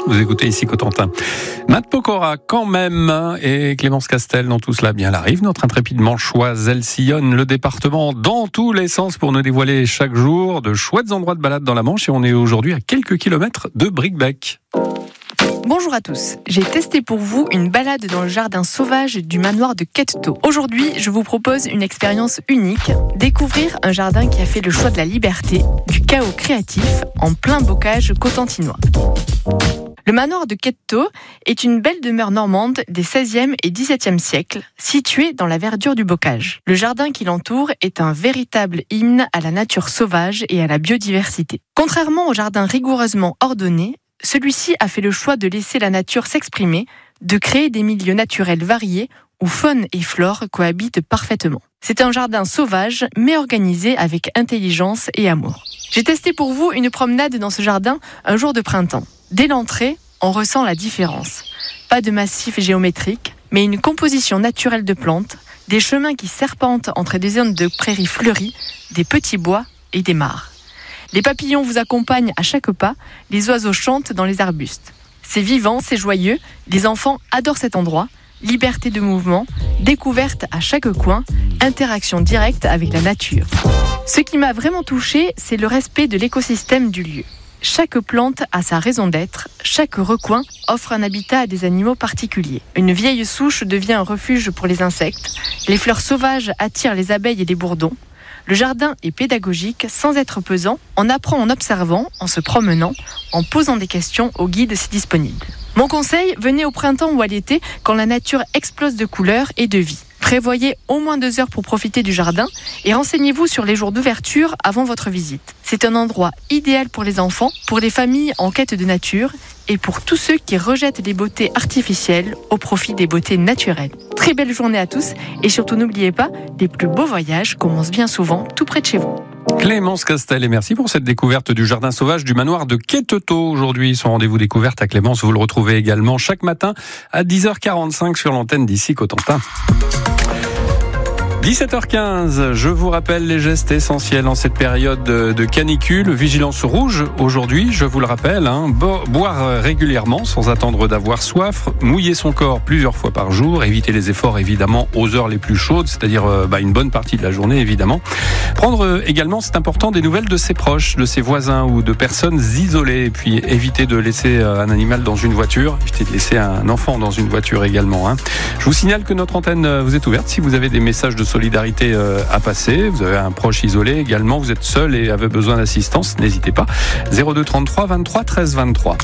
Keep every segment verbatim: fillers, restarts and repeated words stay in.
Vous écoutez ici Cotentin. Matt Pokora quand même et Clémence Castel dans tout cela. Bien, elle arrive, notre intrépide manchoise. Elle sillonne le département dans tous les sens pour nous dévoiler chaque jour de chouettes endroits de balade dans la Manche. Et on est aujourd'hui à quelques kilomètres de Bricquebec. Bonjour à tous, j'ai testé pour vous une balade dans le jardin sauvage du manoir de Quettetot. Aujourd'hui, je vous propose une expérience unique, découvrir un jardin qui a fait le choix de la liberté, du chaos créatif, en plein bocage cotentinois. Le manoir de Quettetot est une belle demeure normande des seizième et dix-septième siècles, située dans la verdure du bocage. Le jardin qui l'entoure est un véritable hymne à la nature sauvage et à la biodiversité. Contrairement au jardin rigoureusement ordonné, celui-ci a fait le choix de laisser la nature s'exprimer, de créer des milieux naturels variés où faune et flore cohabitent parfaitement. C'est un jardin sauvage, mais organisé avec intelligence et amour. J'ai testé pour vous une promenade dans ce jardin un jour de printemps. Dès l'entrée, on ressent la différence. Pas de massif géométrique, mais une composition naturelle de plantes, des chemins qui serpentent entre des zones de prairies fleuries, des petits bois et des mares. Les papillons vous accompagnent à chaque pas, les oiseaux chantent dans les arbustes. C'est vivant, c'est joyeux, les enfants adorent cet endroit. Liberté de mouvement, découverte à chaque coin, interaction directe avec la nature. Ce qui m'a vraiment touchée, c'est le respect de l'écosystème du lieu. Chaque plante a sa raison d'être, chaque recoin offre un habitat à des animaux particuliers. Une vieille souche devient un refuge pour les insectes, les fleurs sauvages attirent les abeilles et les bourdons. Le jardin est pédagogique sans être pesant, on apprend en observant, en se promenant, en posant des questions au guide si disponible. Mon conseil, venez au printemps ou à l'été quand la nature explose de couleurs et de vie. Prévoyez au moins deux heures pour profiter du jardin et renseignez-vous sur les jours d'ouverture avant votre visite. C'est un endroit idéal pour les enfants, pour les familles en quête de nature et pour tous ceux qui rejettent les beautés artificielles au profit des beautés naturelles. Très belle journée à tous et surtout n'oubliez pas, les plus beaux voyages commencent bien souvent tout près de chez vous. Clémence Castel, et merci pour cette découverte du jardin sauvage du manoir de Quettetot. Aujourd'hui, son rendez-vous découverte à Clémence, vous le retrouvez également chaque matin à dix heures quarante-cinq sur l'antenne d'ici Cotentin. dix-sept heures quinze, je vous rappelle les gestes essentiels en cette période de canicule. Vigilance rouge aujourd'hui, je vous le rappelle, hein, bo- boire régulièrement sans attendre d'avoir soif, mouiller son corps plusieurs fois par jour, éviter les efforts évidemment aux heures les plus chaudes, c'est-à-dire euh, bah, une bonne partie de la journée évidemment. Prendre euh, également, c'est important, des nouvelles de ses proches, de ses voisins ou de personnes isolées, et puis éviter de laisser euh, un animal dans une voiture, éviter de laisser un enfant dans une voiture également. Hein. Je vous signale que notre antenne euh, vous est ouverte si vous avez des messages de solidarité à passer, vous avez un proche isolé également, vous êtes seul et avez besoin d'assistance, n'hésitez pas. zéro deux trente-trois vingt-trois treize vingt-trois.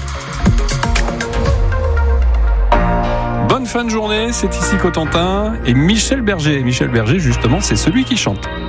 Bonne fin de journée, c'est ici Cotentin et Michel Berger. Michel Berger, justement, c'est celui qui chante.